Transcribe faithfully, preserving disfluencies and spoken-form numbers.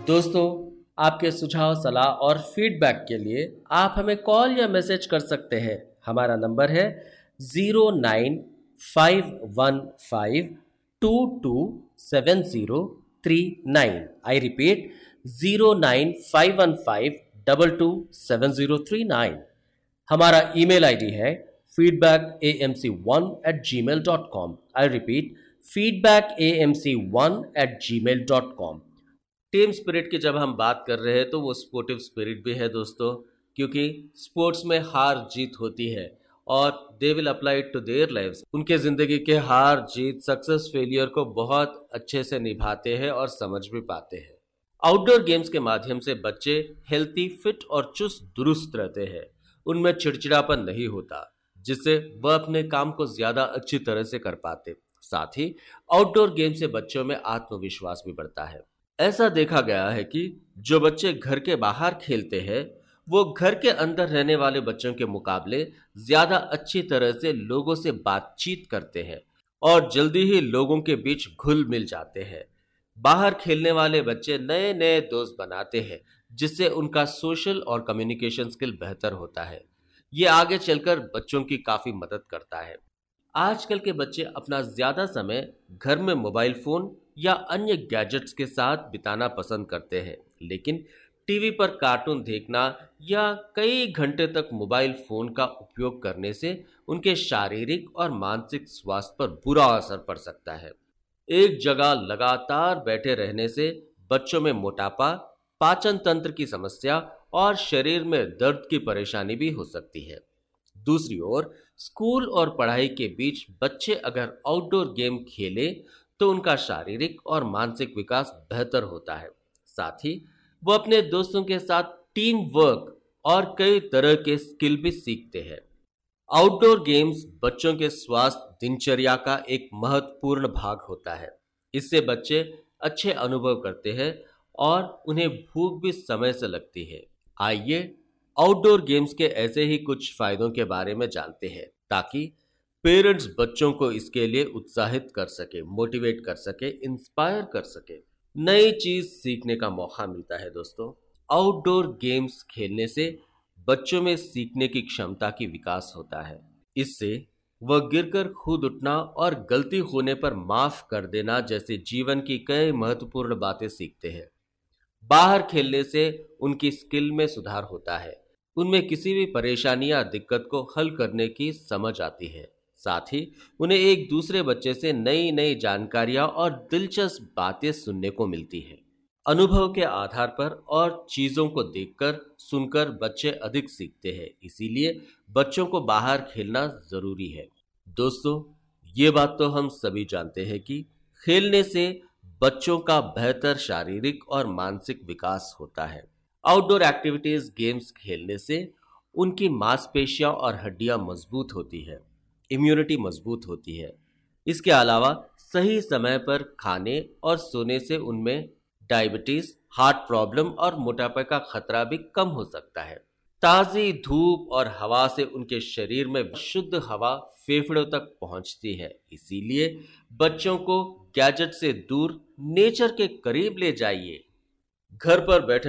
दोस्तों, आपके सुझाव, सलाह और फीडबैक के लिए आप हमें कॉल या मैसेज कर सकते हैं। हमारा नंबर है zero nine five one five to to seven zero three nine. I repeat, zero nine five one five to to seven zero three nine. हमारा ईमेल आईडी है feedback A M C one eight ji mail dot com. I repeat, feedback A M C one eight ji mail dot com. Team spirit की जब हम बात कर रहे हैं तो वो स्पोर्टिव स्पिरिट भी है दोस्तों, क्योंकि स्पोर्ट्स में हार जीत होती है और they will apply to their lives. उनके जिंदगी के हार जीत, सक्सेस, फेलियर को बहुत अच्छे से निभाते हैं और समझ भी पाते हैं। आउटडोर गेम्स के माध्यम से बच्चे हेल्थी, फिट और चुस्त दुरुस्त रहते हैं। उनमें चिड़चिड़ापन नहीं होता, जिससे वह अपने काम को ज्यादा अच्छी तरह से कर पाते। साथ ही आउटडोर गेम से बच्चों में आत्मविश्वास भी बढ़ता है। ऐसा देखा गया है कि जो बच्चे घर के बाहर खेलते हैं वो घर के अंदर रहने वाले बच्चों के मुकाबले ज्यादा अच्छी तरह से लोगों से बातचीत करते हैं और जल्दी ही लोगों के बीच घुल मिल जाते हैं। बाहर खेलने वाले बच्चे नए नए दोस्त बनाते हैं, जिससे उनका सोशल और कम्युनिकेशन स्किल बेहतर होता है। ये आगे चलकर बच्चों की काफी मदद करता है। आजकल के बच्चे अपना ज्यादा समय घर में मोबाइल फोन या अन्य गैजेट्स के साथ बिताना पसंद करते हैं, लेकिन टीवी पर कार्टून देखना या कई घंटे तक मोबाइल फोन का उपयोग करने से उनके शारीरिक और मानसिक स्वास्थ्य पर बुरा असर पड़ सकता है। एक जगह लगातार बैठे रहने से बच्चों में मोटापा, पाचन तंत्र की समस्या और शरीर में दर्द की परेशानी भी हो सकती है। दूसरी ओर स्कूल और पढ़ाई के बीच बच्चे अगर आउटडोर गेम खेले तो उनका शारीरिक और मानसिक विकास बेहतर होता है। साथ ही वो अपने दोस्तों के साथ टीम वर्क और कई तरह के स्किल भी सीखते हैं। आउटडोर गेम्स बच्चों के स्वास्थ्य दिनचर्या का एक महत्वपूर्ण भाग होता है। इससे बच्चे अच्छे अनुभव करते हैं और उन्हें भूख भी समय से लगती है। आइए आउटडोर गेम्स के ऐसे ही कुछ फायदों के बारे में जानते हैं, ताकि पेरेंट्स बच्चों को इसके लिए उत्साहित कर सके, मोटिवेट कर सके, इंस्पायर कर सके। नई चीज सीखने का मौका मिलता है दोस्तों। आउटडोर गेम्स खेलने से बच्चों में सीखने की क्षमता की विकास होता है। इससे वह गिरकर खुद उठना और गलती होने पर माफ कर देना जैसे जीवन की कई महत्वपूर्ण बातें सीखते हैं। बाहर खेलने से उनकी स्किल में सुधार होता है। उनमें किसी भी परेशानी या दिक्कत को हल करने की समझ आती है। साथ ही उन्हें एक दूसरे बच्चे से नई नई जानकारियां और दिलचस्प बातें सुनने को मिलती है। अनुभव के आधार पर और चीजों को देखकर, सुनकर बच्चे अधिक सीखते हैं। इसीलिए बच्चों को बाहर खेलना जरूरी है। दोस्तों, ये बात तो हम सभी जानते हैं कि खेलने से बच्चों का बेहतर शारीरिक और मानसिक विकास होता है। आउटडोर एक्टिविटीज गेम्स खेलने से उनकी मांसपेशियां और हड्डियां मजबूत होती है, इम्यूनिटी मजबूत होती है। इसके अलावा सही समय पर खाने और सोने से उनमें डायबिटीज, हार्ट प्रॉब्लम और मोटापे का खतरा भी कम हो सकता है। ताजी धूप और हवा से उनके शरीर में शुद्ध हवा फेफड़ों तक पहुंचती है। इसीलिए बच्चों को गैजेट से दूर नेचर के करीब ले जाइए। घर पर बैठे